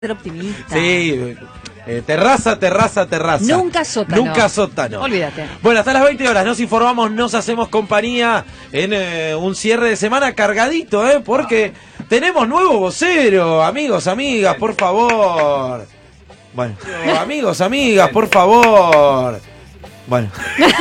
Ser optimista. Sí, terraza. Nunca sótano. Nunca sótano. Olvídate. Bueno, hasta las 20 horas nos informamos, nos hacemos compañía en un cierre de semana cargadito, porque tenemos nuevo vocero, amigos, amigas, por favor. Bueno, amigos, amigas, por favor. Bueno.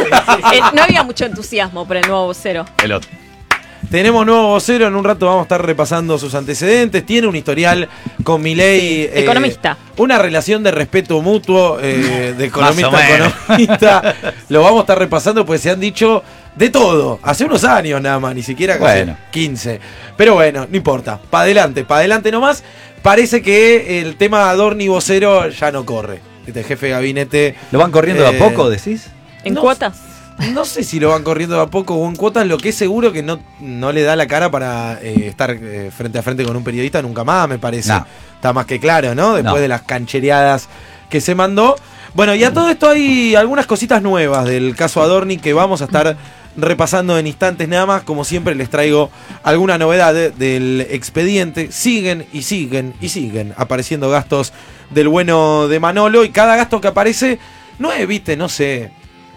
No había mucho entusiasmo por el nuevo vocero. El otro. Tenemos nuevo vocero, en un rato vamos a estar repasando sus antecedentes. Tiene un historial con Milei. Sí, economista. Una relación de respeto mutuo de economista Más o a economista. Lo vamos a estar repasando porque se han dicho de todo. Hace unos años nada más, ni siquiera Bueno. 15. Pero bueno, no importa. Pa' adelante nomás. Parece que el tema Adorni vocero ya no corre. Este jefe de gabinete. ¿Lo van corriendo de a poco, decís? ¿En No. cuotas? No sé si lo van corriendo de a poco o en cuotas, lo que es seguro que no le da la cara para estar frente a frente con un periodista nunca más, me parece. No. Está más que claro, ¿no? Después No. de las canchereadas que se mandó. Bueno, y a todo esto hay algunas cositas nuevas del caso Adorni que vamos a estar repasando en instantes nada más. Como siempre les traigo alguna novedad del expediente. Siguen apareciendo gastos del bueno de Manolo, y cada gasto que aparece no es, viste, no sé,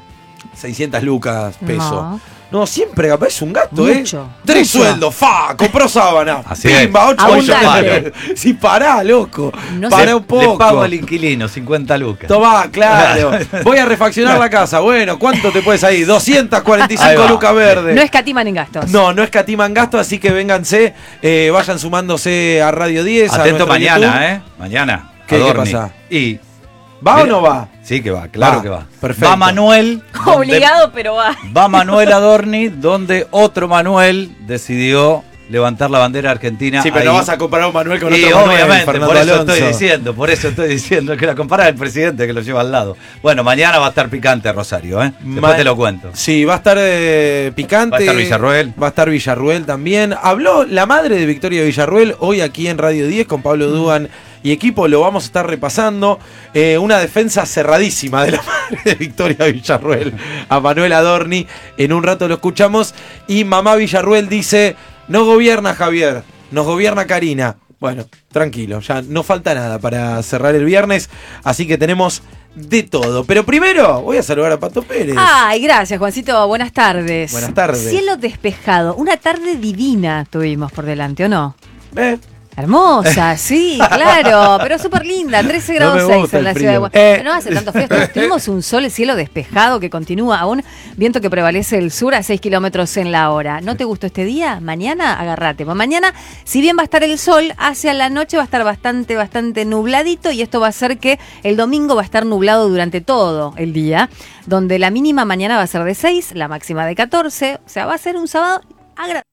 600 lucas, peso. No, siempre aparece un gasto, Mucho, 3 mucho. sueldos, compro sábana. Así Pimba, 8 Abundante. millones. Sí, pará, loco. No Pará sé. un poco. Le pago al inquilino 50 lucas. Tomá, claro. Voy a refaccionar la casa. Bueno, ¿cuánto te puedes ahí? Ahí 245 va. lucas verdes. No escatiman en gastos. No escatiman gasto, así que vénganse, vayan sumándose a Radio 10. a Atento nuestro mañana, YouTube. Mañana. ¿Qué Adorni. pasa? Y ¿Va Mira, o no va? Sí que va, claro Va, que va. perfecto. Va Manuel. donde- Obligado, pero va. Va Manuel Adorni, donde otro Manuel decidió levantar la bandera argentina. Sí, pero ahí. no vas a comparar a un Manuel con Y otro Manuel, obviamente, Fernando por eso Alonso. por eso estoy diciendo que la compara el presidente que lo lleva al lado. Bueno, mañana va a estar picante Rosario, Después te lo cuento. Sí, va a estar picante. Va a estar Villarruel. Va a estar Villarruel también. Habló la madre de Victoria Villarruel hoy aquí en Radio 10 con Pablo Dugan y equipo. Lo vamos a estar repasando. Una defensa cerradísima de la madre de Victoria Villarruel a Manuel Adorni. En un rato lo escuchamos. Y mamá Villarruel dice: no gobierna Javier, nos gobierna Karina. Bueno, tranquilo, ya no falta nada para cerrar el viernes, así que tenemos de todo. Pero primero voy a saludar a Pato Pérez. Ay, gracias, Juancito. Buenas tardes. Buenas tardes. Cielo despejado. Una tarde divina tuvimos por delante, ¿o no? ¿Eh? Hermosa, sí, claro, pero súper linda, 13 grados No me 6 gusta en la el ciudad de frío. Buenos. No hace tanto frío, tenemos un sol, el cielo despejado que continúa aún, viento que prevalece del sur a 6 kilómetros en la hora. ¿No te gustó este día? Mañana, agárrate. Mañana, si bien va a estar el sol, hacia la noche va a estar bastante nubladito, y esto va a hacer que el domingo va a estar nublado durante todo el día, donde la mínima mañana va a ser de 6, la máxima de 14, o sea, va a ser un sábado agradable.